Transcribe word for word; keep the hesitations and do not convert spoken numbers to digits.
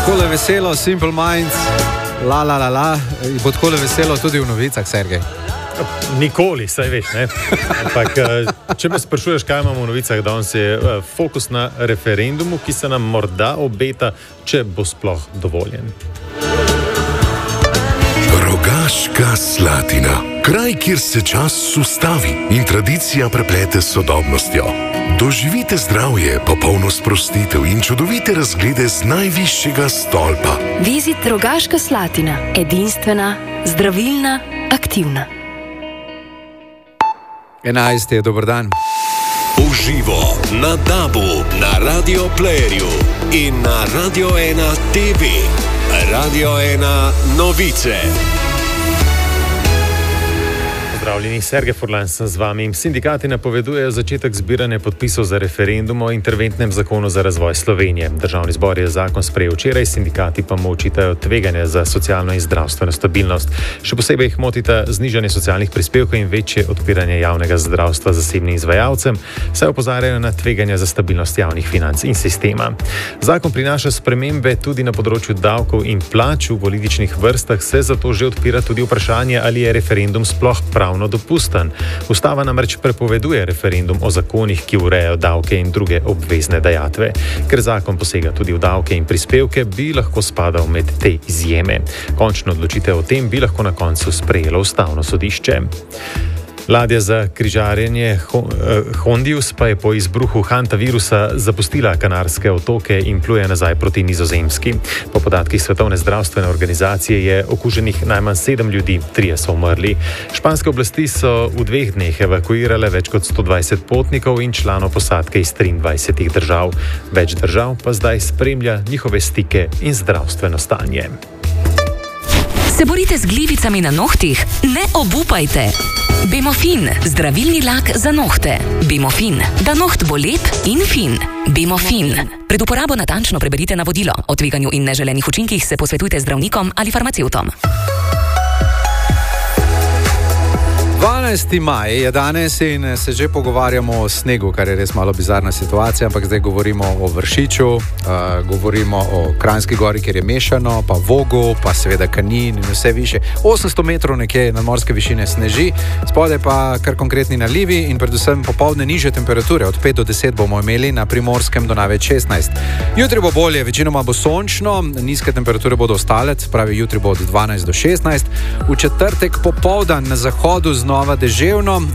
Takole veselo, Simple Minds, la la la la, bo takole veselo tudi v novicah, Sergej. Nikoli, saj veš, ne? Ampak, če me sprašuješ, kaj imamo v novicah, danes je fokus na referendumu, ki se nam morda obeta, če bo sploh dovoljen. Rogaška Slatina. Kraj, kjer se čas ustavi in tradicija preplete s sodobnostjo. Doživite zdravje, popolno sprostitev in čudovite razglede z najvišjega stolpa. Vizit Rogaška Slatina. Edinstvena, zdravilna, aktivna. enajsti je, dober dan. Uživo na Dabu, na Radio Playerju in na Radio ena T V. Radio ena novice. Pozdravljeni, Sergej Furlan sem z vami. Sindikati napovedujejo začetek zbiranja podpisov za referendum o interventnem zakonu za razvoj Slovenije. Državni zbor je zakon sprejel včeraj, sindikati pa mu očitajo tveganje za socialno in zdravstveno stabilnost. Še posebej jih motita znižanje socialnih prispevkov in večje odpiranje javnega zdravstva zasebnim izvajalcem, saj opozarjajo na tveganja za stabilnost javnih financ in sistema. Zakon prinaša spremembe tudi na področju davkov in plač. V političnih vrstah se zato že odpira tudi vprašanje, ali je referendum sploh prav dopusten. Ustava namreč prepoveduje referendum o zakonih, ki urejajo davke in druge obvezne dajatve. Ker zakon posega tudi v davke in prispevke, bi lahko spadal med te izjeme. Končno odločitev o tem bi lahko na koncu sprejelo Ustavno sodišče. Ladja za križarjenje Hondius pa je po izbruhu hantavirusa zapustila Kanarske otoke in pluje nazaj proti Nizozemski. Po podatkih Svetovne zdravstvene organizacije je okuženih najmanj sedem ljudi, trije so umrli. Španske oblasti so v dveh dneh evakuirale več kot sto dvajset potnikov in članov posadke iz triindvajsetih držav. Več držav pa zdaj spremlja njihove stike in zdravstveno stanje. Se borite z glivicami na nohtih? Ne obupajte! Bemofin, zdravilni lak za nohte. Bemofin, da noht bo lep in fin. Bemofin. Pred uporabo natančno preberite navodilo. O tveganju in neželenih učinkih se posvetujte z zdravnikom ali farmacevtom. dvanajsti maj je danes in se že pogovarjamo o snegu, kar je res malo bizarna situacija, ampak zdaj govorimo o Vršiču, uh, govorimo o Kranjski gori, kjer je mešano, pa Vogu, pa seveda Kanin in vse više. osemsto metrov nekje nadmorske višine sneži, spodaj pa kar konkretni nalivi in predvsem popoldne nižje temperature, od pet do deset bomo imeli, na Primorskem do največ šestnajst. Jutri bo bolje, večinoma bo sončno, nizke temperature bodo ostale, pravi jutri bo od dvanajst do šestnajst, v četrtek popoldan na zahodu znova deževno,